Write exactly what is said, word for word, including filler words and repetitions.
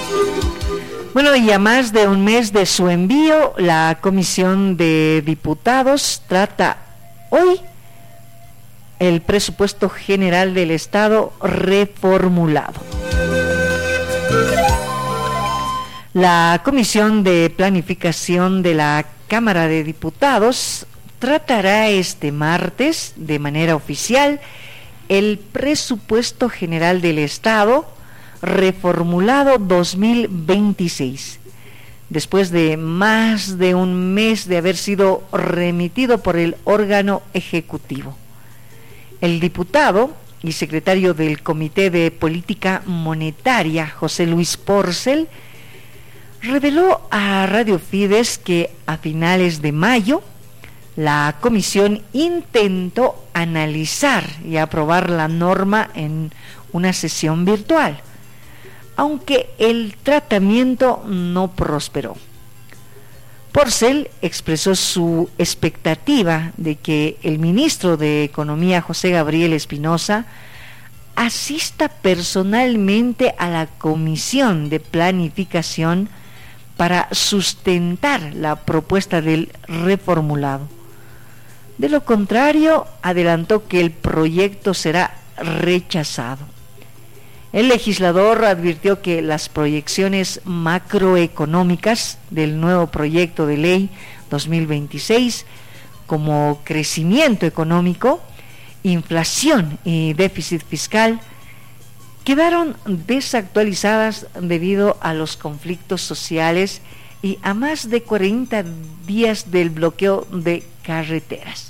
Bueno, y a más de un mes de su envío, la Comisión de Diputados trata hoy el presupuesto general del Estado reformulado. La Comisión de Planificación de la Cámara de Diputados tratará este martes de manera oficial el presupuesto general del Estado reformulado dos mil veintiséis, después de más de un mes de haber sido remitido por el órgano ejecutivo. El diputado y secretario del Comité de Política Monetaria, José Luis Porcel, reveló a Radio Fides que a finales de mayo la comisión intentó analizar y aprobar la norma en una sesión virtual, aunque el tratamiento no prosperó. Porcel expresó su expectativa de que el ministro de Economía, José Gabriel Espinosa, asista personalmente a la Comisión de Planificación para sustentar la propuesta del reformulado. De lo contrario, adelantó que el proyecto será rechazado. El legislador advirtió que las proyecciones macroeconómicas del nuevo proyecto de ley dos mil veintiséis, como crecimiento económico, inflación y déficit fiscal, quedaron desactualizadas debido a los conflictos sociales y a más de cuarenta días del bloqueo de carreteras.